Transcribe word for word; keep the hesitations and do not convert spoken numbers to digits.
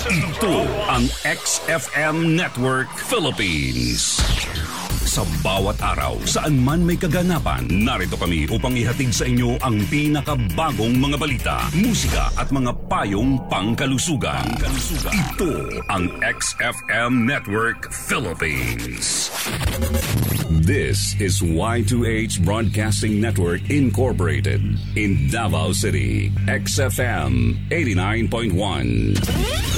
Ito ang X F M Network Philippines. Sa bawat araw, saan man may kaganapan, narito kami upang ihatid sa inyo ang pinakabagong mga balita, musika at mga payong pangkalusugan. Ito ang X F M Network Philippines. This is Y two H Broadcasting Network Incorporated in Davao City. X F M eighty-nine point one.